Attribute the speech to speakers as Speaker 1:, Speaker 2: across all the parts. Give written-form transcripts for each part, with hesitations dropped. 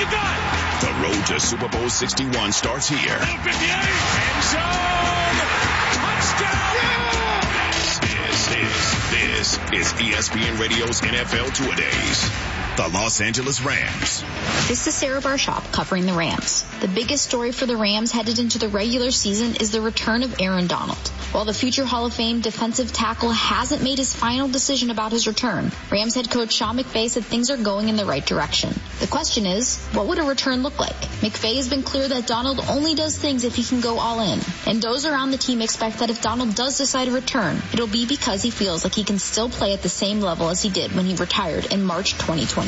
Speaker 1: you got?
Speaker 2: The road to Super Bowl 61 starts here.
Speaker 1: 58. End zone. Touchdown. Yeah!
Speaker 2: This is ESPN Radio's NFL Two-A-Days. The Los Angeles Rams.
Speaker 3: This is Sarah Barshop covering the Rams. The biggest story for the Rams headed into the regular season is the return of Aaron Donald. While the future Hall of Fame defensive tackle hasn't made his final decision about his return, Rams head coach Sean McVay said things are going in the right direction. The question is, what would a return look like? McVay has been clear that Donald only does things if he can go all in. And those around the team expect that if Donald does decide to return, it'll be because he feels like he can still play at the same level as he did when he retired in March 2024.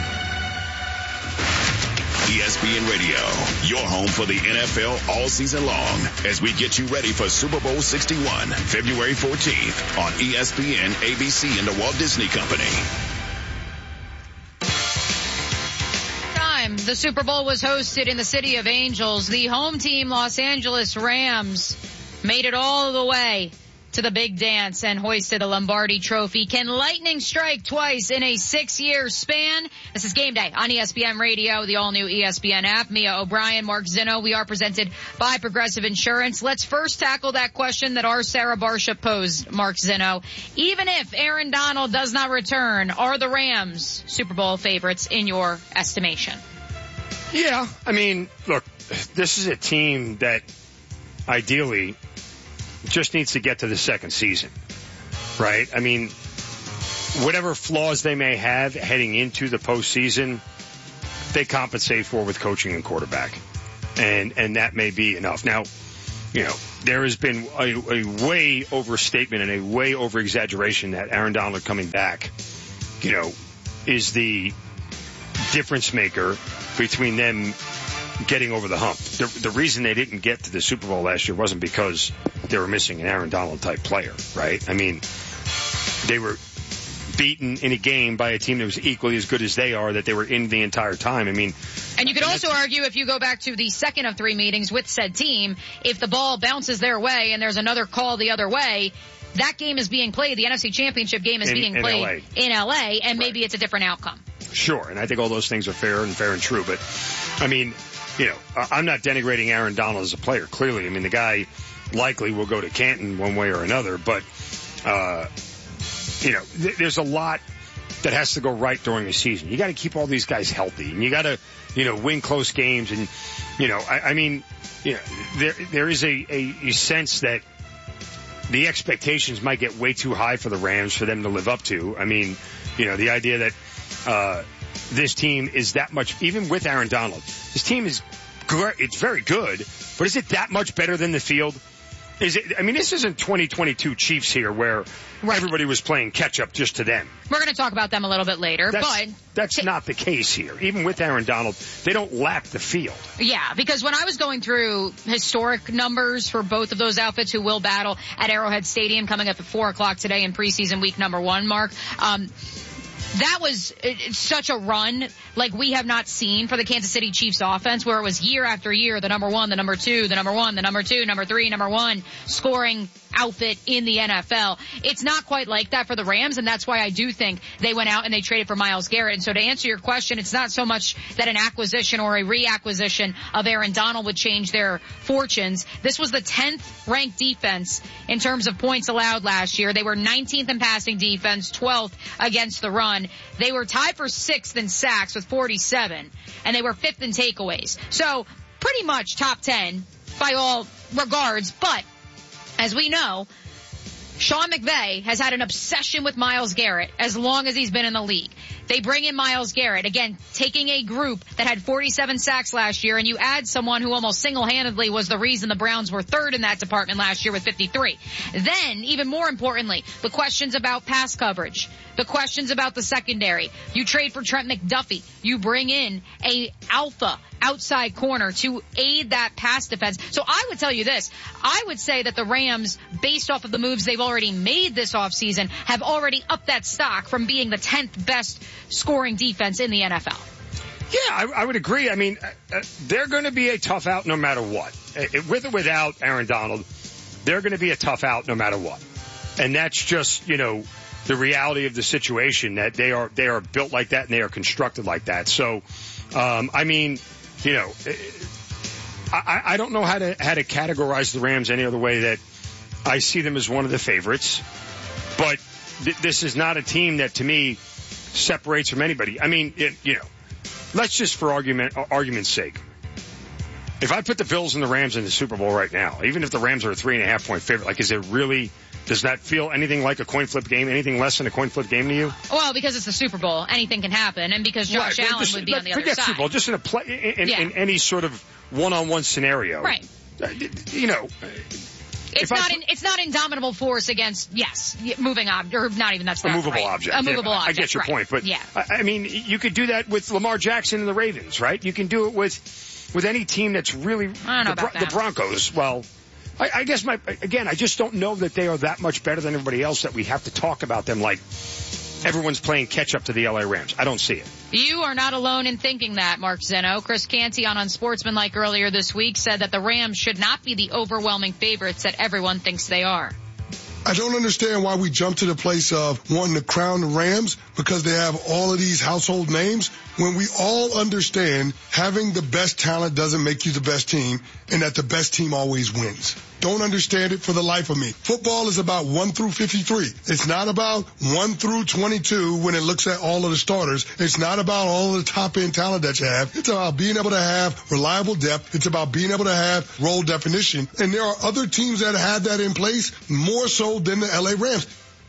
Speaker 2: ESPN Radio, your home for the NFL all season long as we get you ready for Super Bowl 61, February 14th on ESPN, ABC, and the Walt Disney Company.
Speaker 4: The Super Bowl was hosted in the City of Angels. The home team, Los Angeles Rams, made it all the way to the big dance and hoisted the Lombardi Trophy. Can lightning strike twice in a 6-year span? This is Game Day on ESPN Radio, the all-new ESPN app. Mia O'Brien, Mark Zinno. We are presented by Progressive Insurance. Let's first tackle that question that our Sarah Barshop posed, Mark Zinno. Even if Aaron Donald does not return, are the Rams Super Bowl favorites in your estimation?
Speaker 5: Yeah, I mean, look, this is a team that ideally just needs to get to the second season, right? I mean, whatever flaws they may have heading into the postseason, they compensate for with coaching and quarterback. And that may be enough. Now, you know, there has been a way overstatement and a way over exaggeration that Aaron Donald coming back, you know, is the difference maker between them getting over the hump. The reason they didn't get to the Super Bowl last year wasn't because they were missing an Aaron Donald type player, right? I mean, they were beaten in a game by a team that was equally as good as they are, that they were in the entire time. I mean,
Speaker 4: and you could also argue, if you go back to the second of 3 meetings with said team, if the ball bounces their way and there's another call the other way, that game is being played. The NFC Championship game is being played in LA, and maybe it's a different outcome.
Speaker 5: Sure, and I think all those things are fair and true. But, I mean, you know, I'm not denigrating Aaron Donald as a player, clearly. I mean, the guy likely will go to Canton one way or another. But, you know, there's a lot that has to go right during the season. You got to keep all these guys healthy, and you got to, you know, win close games. And, you know, I mean, you know, there is a sense that the expectations might get way too high for the Rams for them to live up to. I mean, you know, the idea that this team is that much, even with Aaron Donald, this team is great. It's very good, but is it that much better than the field? Is it? I mean, this isn't 2022 Chiefs here where everybody was playing catch up just to them.
Speaker 4: We're going to talk about them a little bit later, but
Speaker 5: that's not the case here. Even with Aaron Donald, they don't lack the field.
Speaker 4: Yeah, because when I was going through historic numbers for both of those outfits who will battle at Arrowhead Stadium coming up at 4:00 today in preseason week number 1, Mark, that was such a run like we have not seen for the Kansas City Chiefs offense, where it was year after year, the number 1, the number 2, the number 1, the number 2, number 3, number 1 scoring outfit in the NFL. It's not quite like that for the Rams, and that's why I do think they went out and they traded for Myles Garrett. And so to answer your question, it's not so much that an acquisition or a reacquisition of Aaron Donald would change their fortunes. This was the 10th ranked defense in terms of points allowed last year. They were 19th in passing defense, 12th against the run. They were tied for 6th in sacks with 47, and they were 5th in takeaways. So pretty much top 10 by all regards, but as we know, Sean McVay has had an obsession with Myles Garrett as long as he's been in the league. They bring in Myles Garrett, again, taking a group that had 47 sacks last year, and you add someone who almost single-handedly was the reason the Browns were 3rd in that department last year with 53. Then, even more importantly, the questions about pass coverage, the questions about the secondary. You trade for Trent McDuffie. You bring in a alpha outside corner to aid that pass defense. So I would tell you this. I would say that the Rams, based off of the moves they've already made this offseason, have already upped that stock from being the 10th best scoring defense in the NFL.
Speaker 5: Yeah, I would agree. I mean, they're going to be a tough out no matter what. With or without Aaron Donald, they're going to be a tough out no matter what. And that's just, you know, the reality of the situation, that they are built like that and they are constructed like that. So, I mean, you know, I don't know how to categorize the Rams any other way that I see them as one of the favorites, but this is not a team that to me separates from anybody. I mean, you know, let's just for argument's sake, if I put the Bills and the Rams in the Super Bowl right now, even if the Rams are a 3.5 point favorite, like, is it really, does that feel anything like a coin flip game, anything less than a coin flip game to you?
Speaker 4: Well, because it's the Super Bowl, anything can happen, and because Josh Allen would be on the other side. Forget Super Bowl,
Speaker 5: just in any sort of one-on-one scenario.
Speaker 4: Right.
Speaker 5: You know.
Speaker 4: It's not indomitable force against, moving object, or not even that's
Speaker 5: a movable object.
Speaker 4: A movable object.
Speaker 5: I get your point, but
Speaker 4: yeah.
Speaker 5: I mean, you could do that with Lamar Jackson and the Ravens, right? You can do it with any team that's really the Broncos. Well, I guess I just don't know that they are that much better than everybody else that we have to talk about them like everyone's playing catch up to the LA Rams. I don't see it.
Speaker 4: You are not alone in thinking that, Mark Zeno. Chris Canty on Unsportsmanlike earlier this week said that the Rams should not be the overwhelming favorites that everyone thinks they are.
Speaker 6: I don't understand why we jump to the place of wanting to crown the Rams because they have all of these household names when we all understand having the best talent doesn't make you the best team and that the best team always wins. Don't understand it for the life of me. Football is about 1 through 53. It's not about 1 through 22 when it looks at all of the starters. It's not about all of the top-end talent that you have. It's about being able to have reliable depth. It's about being able to have role definition. And there are other teams that have that in place more so than the LA Rams.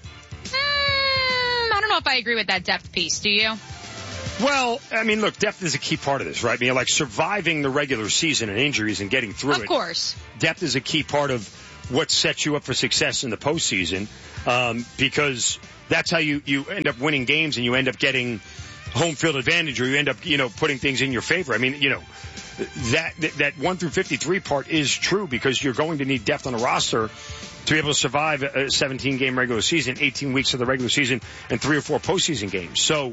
Speaker 4: I don't know if I agree with that depth piece. Do you?
Speaker 5: Well, I mean, look, depth is a key part of this, right? I mean, like surviving the regular season and injuries and getting through it.
Speaker 4: Of course.
Speaker 5: Depth is a key part of what sets you up for success in the postseason, because that's how you end up winning games and you end up getting home field advantage, or you end up, putting things in your favor. I mean, that 1 through 53 part is true because you're going to need depth on the roster to be able to survive a 17-game regular season, 18 weeks of the regular season, and 3 or 4 postseason games. So,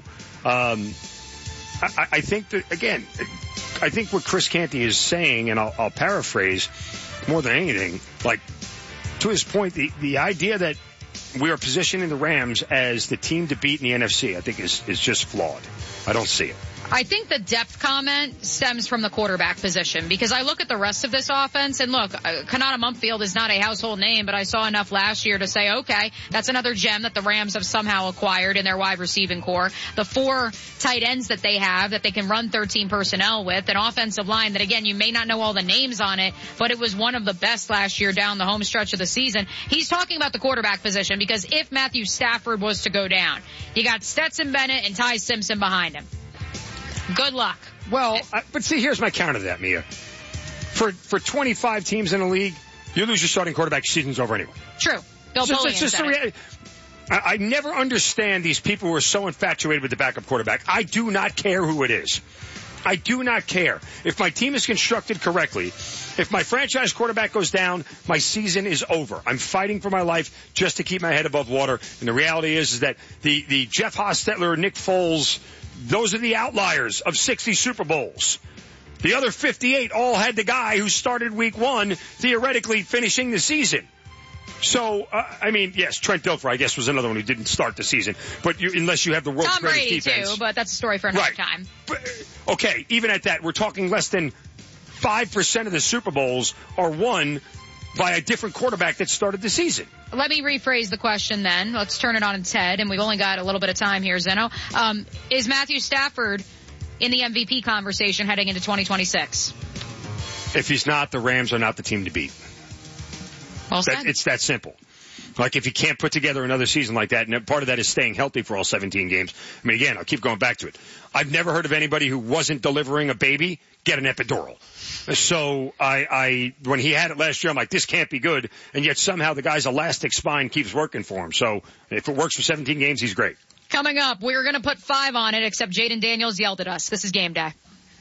Speaker 5: I think that, again, I think what Chris Canty is saying, and I'll paraphrase more than anything, like, to his point, the idea that we are positioning the Rams as the team to beat in the NFC, I think is just flawed. I don't see it.
Speaker 4: I think the depth comment stems from the quarterback position because I look at the rest of this offense and look, Kanata Mumpfield is not a household name, but I saw enough last year to say, okay, that's another gem that the Rams have somehow acquired in their wide receiving core. The 4 tight ends that they have that they can run 13 personnel with, an offensive line that, again, you may not know all the names on it, but it was one of the best last year down the home stretch of the season. He's talking about the quarterback position because if Matthew Stafford was to go down, you got Stetson Bennett and Ty Simpson behind him. Good luck.
Speaker 5: Well, but see, here's my counter to that, Mia. For 25 teams in the league, you lose your starting quarterback, season's over anyway.
Speaker 4: True. Bill Polian said it.
Speaker 5: I never understand these people who are so infatuated with the backup quarterback. I do not care who it is. I do not care. If my team is constructed correctly, if my franchise quarterback goes down, my season is over. I'm fighting for my life just to keep my head above water. And the reality is that the Jeff Hostetler, Nick Foles, those are the outliers of 60 Super Bowls. The other 58 all had the guy who started week 1, theoretically finishing the season. So, I mean, yes, Trent Dilfer, I guess, was another one who didn't start the season. But unless you have the world's greatest defense. Tom Brady,
Speaker 4: too, but that's a story for another time.
Speaker 5: But, okay, even at that, we're talking less than 5% of the Super Bowls are won by a different quarterback that started the season.
Speaker 4: Let me rephrase the question then. Let's turn it on its head, and we've only got a little bit of time here, Zeno. Is Matthew Stafford in the MVP conversation heading into 2026?
Speaker 5: If he's not, the Rams are not the team to beat.
Speaker 4: Well said.
Speaker 5: It's that simple. Like, if you can't put together another season like that, and part of that is staying healthy for all 17 games. I mean, again, I'll keep going back to it. I've never heard of anybody who wasn't delivering a baby get an epidural. So when he had it last year, I'm like, this can't be good. And yet somehow the guy's elastic spine keeps working for him. So if it works for 17 games, he's great.
Speaker 4: Coming up, we're going to put 5 on it, except Jaden Daniels yelled at us. This is Game Day.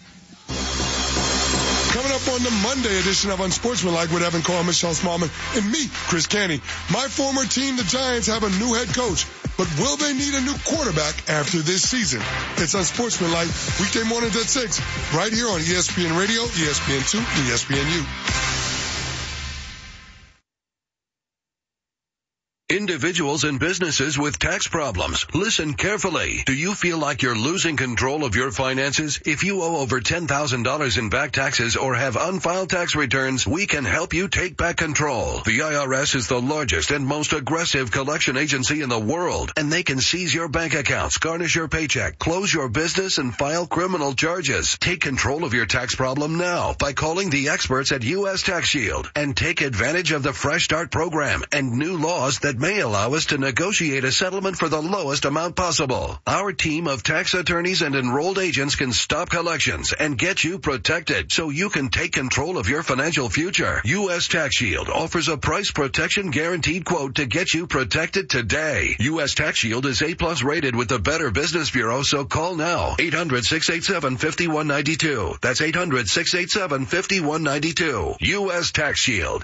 Speaker 6: Coming up on the Monday edition of Unsportsmanlike with Evan Carr, Michelle Smallman, and me, Chris Canty. My former team, the Giants, have a new head coach, but will they need a new quarterback after this season? It's Unsportsmanlike, weekday mornings at 6, right here on ESPN Radio, ESPN2, ESPNU.
Speaker 7: Individuals and businesses with tax problems, listen carefully. Do you feel like you're losing control of your finances? If you owe over $10,000 in back taxes or have unfiled tax returns, we can help you take back control. The IRS is the largest and most aggressive collection agency in the world, and they can seize your bank accounts, garnish your paycheck, close your business, and file criminal charges. Take control of your tax problem now by calling the experts at U.S. Tax Shield and take advantage of the Fresh Start program and new laws that may allow us to negotiate a settlement for the lowest amount possible. Our team of tax attorneys and enrolled agents can stop collections and get you protected so you can take control of your financial future. U.S. Tax Shield offers a price protection guaranteed quote to get you protected today. U.S. Tax Shield is A+ rated with the Better Business Bureau, so call now. 800-687-5192. That's 800-687-5192. U.S. Tax Shield.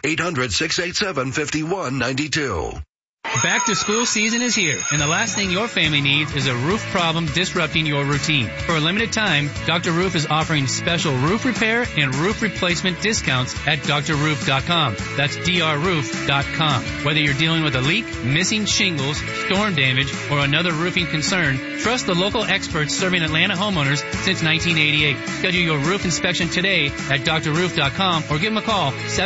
Speaker 7: 800-687-5192.
Speaker 8: Back to school season is here, and the last thing your family needs is a roof problem disrupting your routine. For a limited time, Dr. Roof is offering special roof repair and roof replacement discounts at drroof.com. That's drroof.com. Whether you're dealing with a leak, missing shingles, storm damage, or another roofing concern, trust the local experts serving Atlanta homeowners since 1988. Schedule your roof inspection today at drroof.com or give them a call,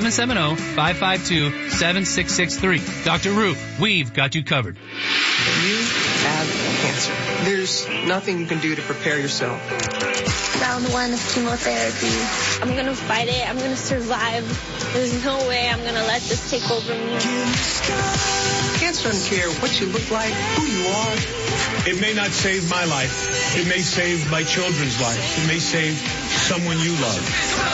Speaker 8: 770-552-7663. Dr. Roof, we've got you covered.
Speaker 9: You have cancer. There's nothing you can do to prepare yourself.
Speaker 10: Round 1 of chemotherapy. I'm going to fight it. I'm going to survive. There's no way I'm going to let this take over me.
Speaker 9: Cancer doesn't care what you look like, who you are.
Speaker 1: It may not save my life. It may save my children's lives. It may save someone you love.